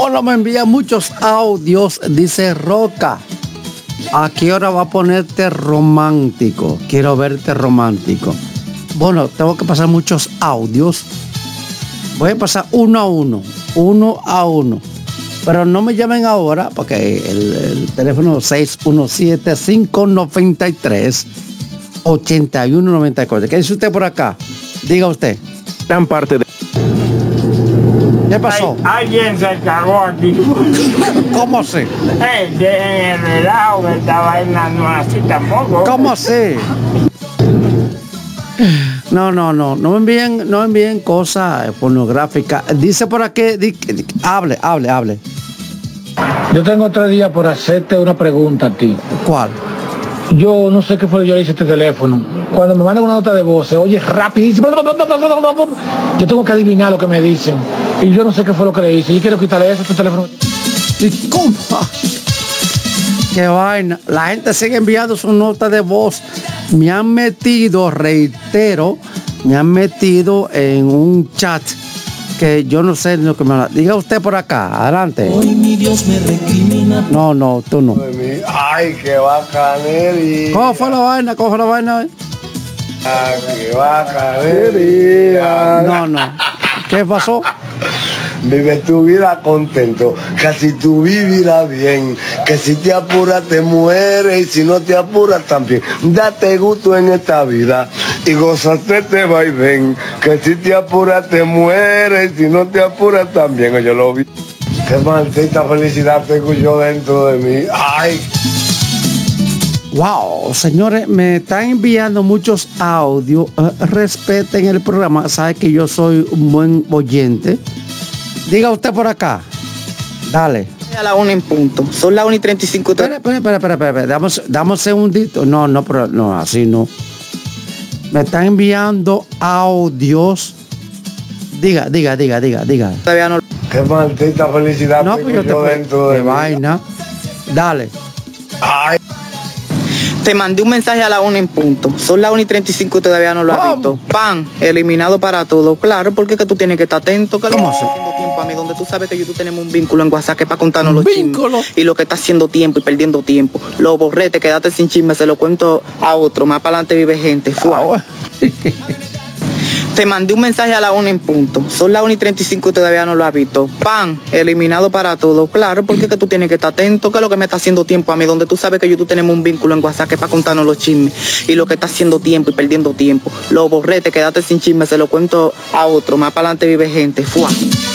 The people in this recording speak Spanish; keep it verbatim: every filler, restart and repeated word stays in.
Bueno, me envía muchos audios, dice Roca. ¿A qué hora va a ponerte romántico? Quiero verte romántico. Bueno, tengo que pasar muchos audios. Voy a pasar uno a uno, uno a uno. Pero no me llamen ahora, porque el, el teléfono seis uno siete, cinco nueve tres, ocho uno nueve cuatro. ¿Qué dice usted por acá? Diga usted. Gran parte de... ¿Qué pasó? Ay, alguien se cagó aquí. ¿Cómo así? Eh, de el relajo que esta vaina no es así tampoco. ¿Cómo así? No, no, no, no me envíen, no me envíen cosas pornográficas. Dice por aquí, di, di, hable, hable, hable. Yo tengo tres días por hacerte una pregunta a ti. ¿Cuál? Yo no sé qué fue lo que yo le hice a este teléfono. Cuando me mandan una nota de voz, se oye rapidísimo. Yo tengo que adivinar lo que me dicen. Y yo no sé qué fue lo que le hice. Yo quiero quitarle eso a este teléfono. ¿Y cómo? Qué vaina. La gente sigue enviando su nota de voz. Me han metido, reitero, me han metido en un chat que yo no sé lo que me... Diga usted por acá, adelante. Hoy mi Dios me recrimina. No, no, tú no. Ay, qué bacanería. ¿Cómo fue la vaina? ¿Cómo fue la vaina? Ay, qué bacanería. No, no. ¿Qué pasó? Vive tu vida contento, que si tú vivirás bien, que si te apuras te mueres y si no te apuras también. Date gusto en esta vida y gózate te va y ven, que si te apuras te mueres y si no te apuras también. Yo lo vi. Qué maldita felicidad tengo yo dentro de mí. Ay. Wow, señores, me están enviando muchos audios. Uh, respeten el programa. Sabe que yo soy un buen oyente. Diga usted por acá. Dale. A la una en punto. Son las una y treinta y cinco. Espera, espera, espera, espera, espera. Damos, damos un segundito. No, no, pero no, así no. Me están enviando audios. Diga, diga, diga, diga, diga. Todavía no. Qué maldita felicidad No, tengo pues yo yo te dentro de de mí. vaina. Dale. Ay. Te mandé un mensaje a la una en punto. Son las una y treinta y cinco y todavía no lo has visto. Pan, eliminado para todo. Claro, porque es que tú tienes que estar atento. Que lo ¿Cómo que así? está haciendo tiempo a mí, donde tú sabes que yo y tú tenemos un vínculo en WhatsApp que para contarnos los ¿Vínculo? chismes. Y lo que está haciendo tiempo y perdiendo tiempo. Lo borré, te quedaste sin chisme, se lo cuento a otro. Más para adelante vive gente. Fua. Ah, bueno. Te mandé un mensaje a la una en punto. Son las una y treinta y cinco y todavía no lo has visto. Pan, eliminado para todo. Claro, porque es que tú tienes que estar atento. Que es lo que me está haciendo tiempo a mí, donde tú sabes que yo y tú tenemos un vínculo en WhatsApp que para contarnos los chismes. Y lo que está haciendo tiempo y perdiendo tiempo. Lo borré, te quedaste sin chisme, se lo cuento a otro. Más para adelante vive gente. Fua.